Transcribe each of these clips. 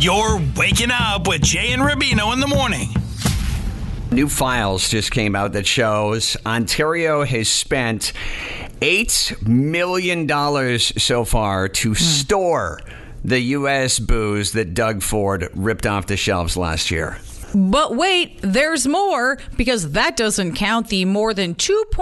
You're waking up with Jay and Rubino in the morning. New files just came out that shows Ontario has spent $8 million so far to store the U.S. booze that Doug Ford ripped off the shelves last year. But wait, there's more, because that doesn't count the more than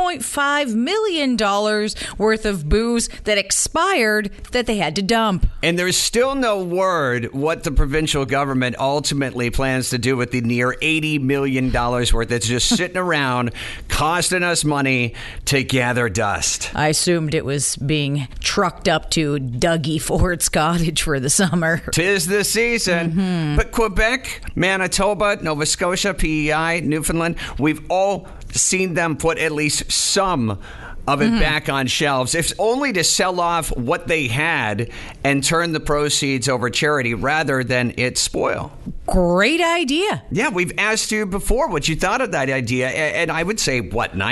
$2.5 million worth of booze that expired that they had to dump. And there's still no word what the provincial government ultimately plans to do with the near $80 million worth that's just sitting around costing us money to gather dust. I assumed it was being trucked up to Dougie Ford's cottage for the summer. 'Tis the season. But Quebec, Manitoba, Nova Scotia, PEI, Newfoundland, we've all seen them put at least some of it back on shelves, if only to sell off what they had and turn the proceeds over charity rather than it spoil. Great idea. Yeah, we've asked you before what you thought of that idea, and I would say,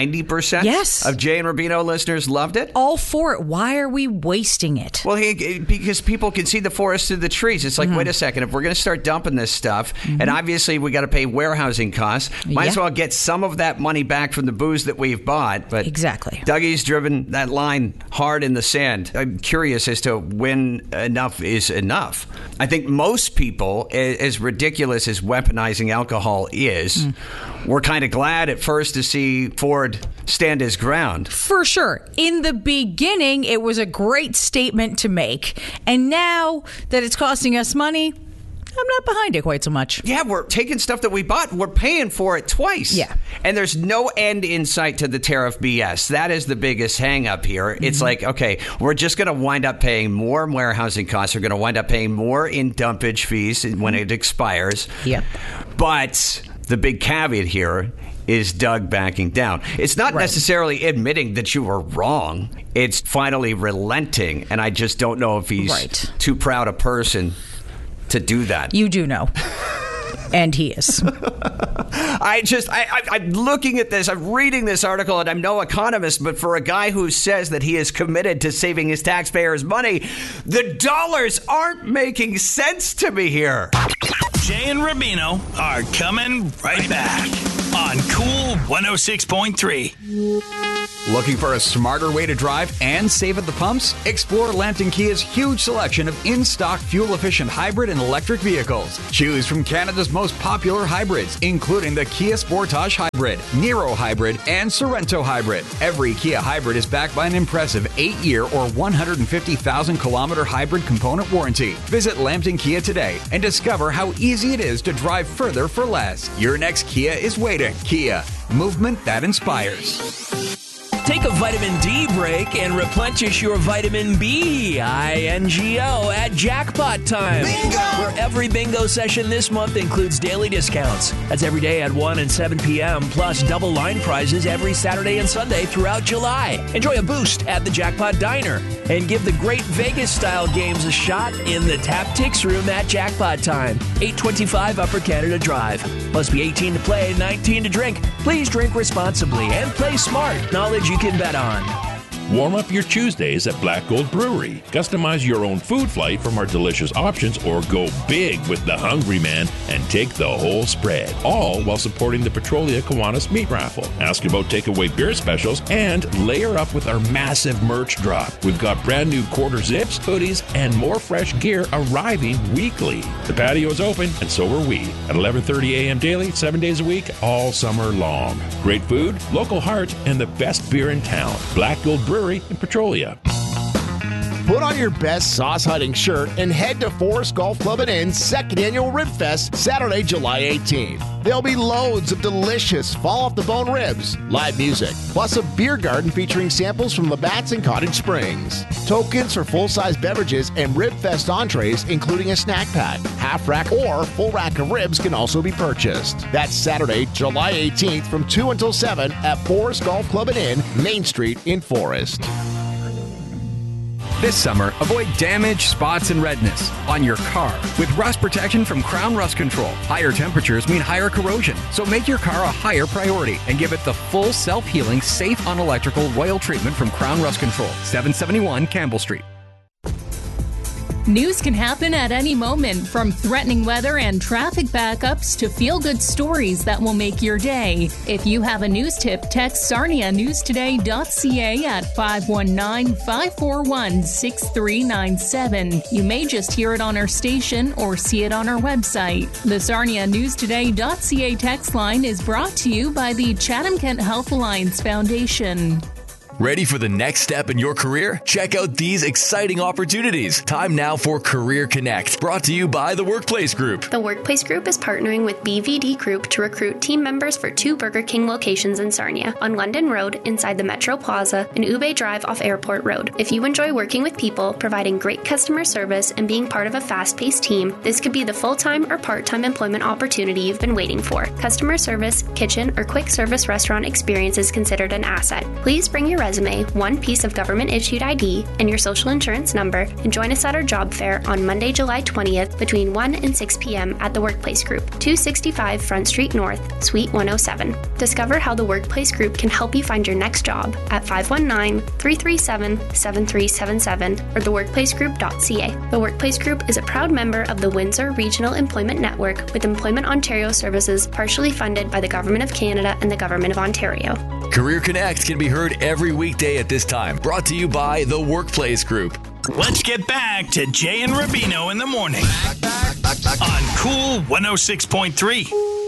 90% Yes. of Jay and Rubino listeners loved it? All for it. Why are we wasting it? Well, because people can see the forest through the trees. It's like, wait a second, if we're going to start dumping this stuff, and obviously we got to pay warehousing costs, might as well get some of that money back from the booze that we've bought. But Exactly. Dougie's driven that line hard in the sand. I'm curious as to when enough is enough. I think most people, as ridiculous as weaponizing alcohol is, were kind of glad at first to see Ford stand his ground. For sure. In the beginning, it was a great statement to make. And now that it's costing us money, I'm not behind it quite so much. Yeah, we're taking stuff that we bought. We're paying for it twice. Yeah. And there's no end in sight to the tariff BS. That is the biggest hang up here. It's like, okay, we're just going to wind up paying more warehousing costs. We're going to wind up paying more in dumpage fees when it expires. Yep. But the big caveat here is Doug backing down. It's not necessarily admitting that you were wrong. It's finally relenting. And I just don't know if he's too proud a person to do that. You do know. And he is. I'm looking at this, I'm reading this article, and I'm no economist, but for a guy who says that he is committed to saving his taxpayers' money, the dollars aren't making sense to me here. Jay and Rubino are coming right back on Cool 106.3. Looking for a smarter way to drive and save at the pumps? Explore Lambton Kia's huge selection of in-stock fuel-efficient hybrid and electric vehicles. Choose from Canada's most popular hybrids, including the Kia Sportage Hybrid, Niro Hybrid, and Sorento Hybrid. Every Kia hybrid is backed by an impressive 8-year or 150,000-kilometer hybrid component warranty. Visit Lambton Kia today and discover how easy it is to drive further for less. Your next Kia is waiting. Kia, movement that inspires. Take a vitamin D break and replenish your vitamin B, INGO, at Jackpot Time. Bingo! Where every bingo session this month includes daily discounts. That's every day at 1 and 7 p.m., plus double line prizes every Saturday and Sunday throughout July. Enjoy a boost at the Jackpot Diner and give the great Vegas-style games a shot in the Taptics Room at Jackpot Time, 825 Upper Canada Drive. Must be 18 to play, 19 to drink. Please drink responsibly and play smart. Knowledge you can bet on. Warm up your Tuesdays at Black Gold Brewery. Customize your own food flight from our delicious options or go big with the Hungry Man and take the whole spread. All while supporting the Petrolia Kiwanis Meat Raffle. Ask about takeaway beer specials and layer up with our massive merch drop. We've got brand new quarter zips, hoodies, and more fresh gear arriving weekly. The patio is open and so are we. At 11:30 a.m. daily, 7 days a week, all summer long. Great food, local heart, and the best beer in town. Black Gold Brewery in Petrolia. Put on your best sauce hunting shirt and head to Forest Golf Club and Inn's second annual Rib Fest, Saturday, July 18th. There'll be loads of delicious fall-off-the-bone ribs, live music, plus a beer garden featuring samples from Labatt's and Cottage Springs. Tokens for full-size beverages and Rib Fest entrees, including a snack pack, half rack or full rack of ribs can also be purchased. That's Saturday, July 18th from 2 until 7 at Forest Golf Club and Inn, Main Street in Forest. This summer, avoid damage, spots, and redness on your car with rust protection from Crown Rust Control. Higher temperatures mean higher corrosion, so make your car a higher priority and give it the full self-healing, safe on electrical royal treatment from Crown Rust Control, 771 Campbell Street. News can happen at any moment, from threatening weather and traffic backups to feel-good stories that will make your day. If you have a news tip, text sarnianewstoday.ca at 519-541-6397. You may just hear it on our station or see it on our website. The sarnianewstoday.ca text line is brought to you by the Chatham-Kent Health Alliance Foundation. Ready for the next step in your career? Check out these exciting opportunities. Time now for Career Connect, brought to you by the Workplace Group. The Workplace Group is partnering with BVD Group to recruit team members for 2 Burger King locations in Sarnia, on London Road inside the Metro Plaza and Ube Drive off Airport Road. If you enjoy working with people, providing great customer service, and being part of a fast-paced team, this could be the full-time or part-time employment opportunity you've been waiting for. Customer service, kitchen, or quick service restaurant experience is considered an asset. Please bring your resume, 1 piece of government-issued ID, and your social insurance number, and join us at our job fair on Monday, July 20th between 1 and 6 p.m. at the Workplace Group, 265 Front Street North, Suite 107. Discover how the Workplace Group can help you find your next job at 519-337-7377 or theworkplacegroup.ca. The Workplace Group is a proud member of the Windsor Regional Employment Network, with Employment Ontario services partially funded by the Government of Canada and the Government of Ontario. Career Connect can be heard every weekday at this time, brought to you by the Workplace Group. Let's get back to Jay and Rubino in the morning on Cool 106.3.